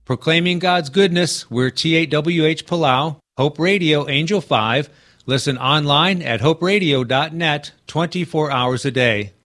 Proclaiming God's goodness, we're T8WH Palau, Hope Radio, Angel 5. Listen online at hoperadio.net 24 hours a day.